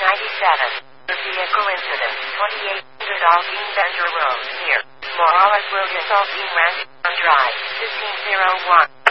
The vehicle incident, 2800 Aldine Bender Road, near Morales Williams Aldine Ranch Drive, 1501.